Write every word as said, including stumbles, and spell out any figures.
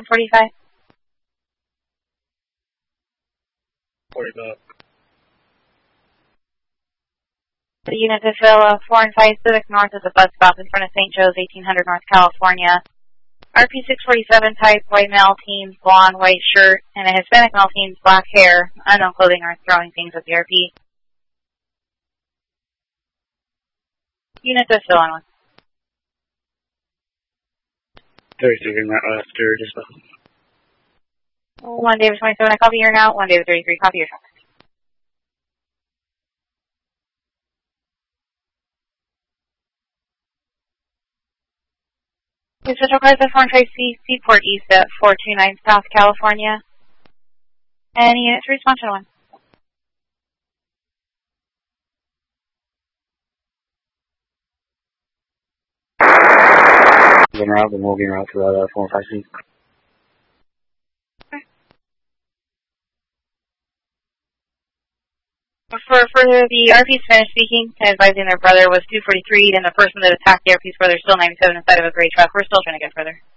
forty-five. forty-five. The unit to fill uh, four and five Civic North at the bus stop in front of Saint Joe's, eighteen hundred North California. R P six forty-seven type, white male, teens, blonde, white shirt, and a Hispanic male, teens, black hair, unknown clothing, are throwing things at the R P. Unit to fill on one. thirty-three Green Route after dispatch. one David twenty-seven, I copy here now. one David thirty-three, copy your traffic. Central Cars F one Tracy, Seaport East at four two nine South California. And unit to response on one. Green Route, the moving route to uh, four and five C. For, for the R P Spanish speaking, advising their brother was two forty-three, and the person that attacked the R P's brother is still ninety-seven inside of a gray truck. We're still trying to get further.